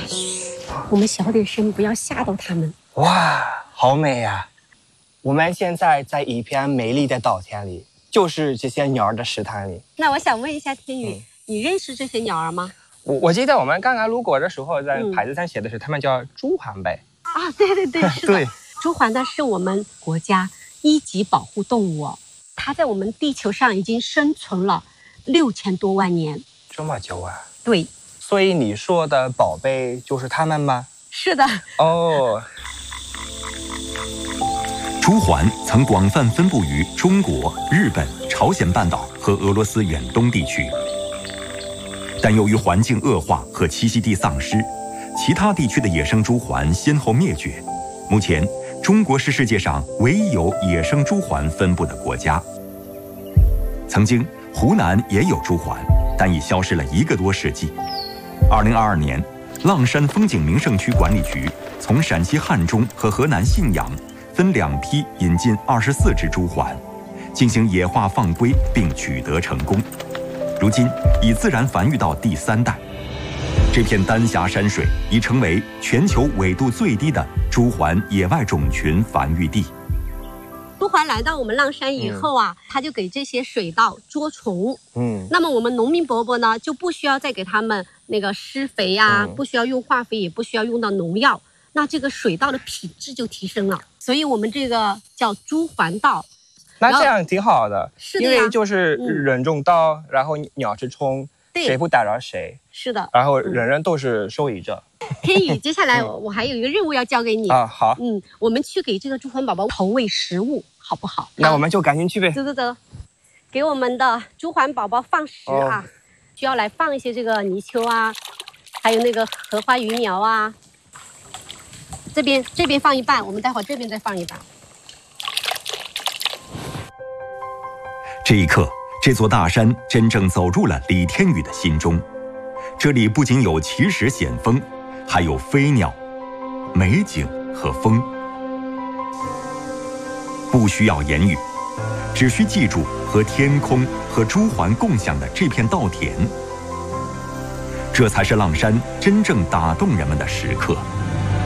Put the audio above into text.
我们小点声，不要吓到它们。 哇，好美呀！我们现在在一片美丽的稻田里，就是这些鸟儿的食堂里。 那我想问一下天宇，你认识这些鸟儿吗？ 我记得我们刚刚路过的时候，在牌子上写的是它们叫朱鹮呗。 啊，对对对，是的。 对， 朱鹮呢是我们国家1级保护动物哦，它在我们地球上已经生存了6000多万年。 这么久啊？ 对。 所以你说的宝贝就是它们吗？ 是的。 哦。 朱鹮曾广泛分布于中国、日本、朝鲜半岛和俄罗斯远东地区，但由于环境恶化和栖息地丧失，其他地区的野生朱鹮先后灭绝。目前，中国是世界上唯一有野生朱鹮分布的国家。曾经，湖南也有朱鹮，但已消失了1个多世纪。2022年，阆山风景名胜区管理局从陕西汉中和河南信阳分2批引进24只朱鹮，进行野化放归，并取得成功。如今已自然繁育到第3代。这片丹霞山水已成为全球纬度最低的朱鹮野外种群繁育地。 朱鹮来到我们阆山以后啊，它就给这些水稻捉虫。那么我们农民伯伯呢，就不需要再给它们那个施肥呀，不需要用化肥，也不需要用到农药，那这个水稻的品质就提升了。所以我们这个叫朱鹮稻。 那这样挺好的， 是的， 因为就是人种稻，然后鸟吃虫，谁不打扰谁。 是的， 然后人人都是受益者。 天宇，接下来我还有一个任务要交给你啊。好。 我们去给这个朱鹮宝宝投喂食物，好不好？ 那我们就赶紧去呗。 走走走，给我们的朱鹮宝宝放食啊，需要来放一些这个泥鳅啊，还有那个荷花鱼苗啊。这边放一半，我们待会儿这边再放一半。 这一刻，这座大山真正走入了李天宇的心中。这里不仅有奇石险峰，还有飞鸟、美景和风。不需要言语，只需记住和天空和朱鹮共享的这片稻田，这才是阆山真正打动人们的时刻。